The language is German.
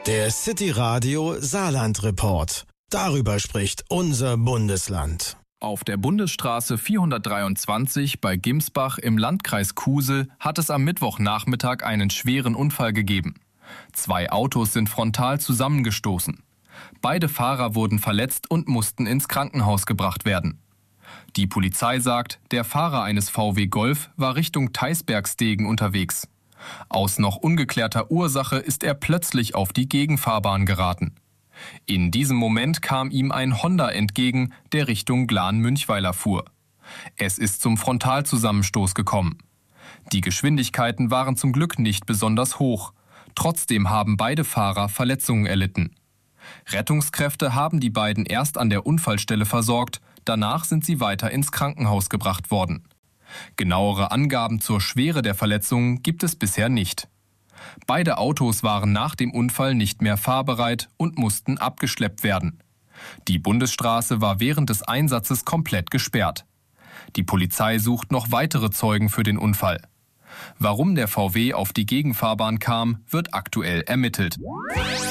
Der City Radio Saarland Report. Darüber spricht unser Bundesland. Auf der Bundesstraße 423 bei Gimsbach im Landkreis Kusel hat es am Mittwochnachmittag einen schweren Unfall gegeben. 2 Autos sind frontal zusammengestoßen. Beide Fahrer wurden verletzt und mussten ins Krankenhaus gebracht werden. Die Polizei sagt, der Fahrer eines VW Golf war Richtung Theisbergstegen unterwegs. Aus noch ungeklärter Ursache ist er plötzlich auf die Gegenfahrbahn geraten. In diesem Moment kam ihm ein Honda entgegen, der Richtung Glahn-Münchweiler fuhr. Es ist zum Frontalzusammenstoß gekommen. Die Geschwindigkeiten waren zum Glück nicht besonders hoch. Trotzdem haben beide Fahrer Verletzungen erlitten. Rettungskräfte haben die beiden erst an der Unfallstelle versorgt, danach sind sie weiter ins Krankenhaus gebracht worden. Genauere Angaben zur Schwere der Verletzungen gibt es bisher nicht. Beide Autos waren nach dem Unfall nicht mehr fahrbereit und mussten abgeschleppt werden. Die Bundesstraße war während des Einsatzes komplett gesperrt. Die Polizei sucht noch weitere Zeugen für den Unfall. Warum der VW auf die Gegenfahrbahn kam, wird aktuell ermittelt.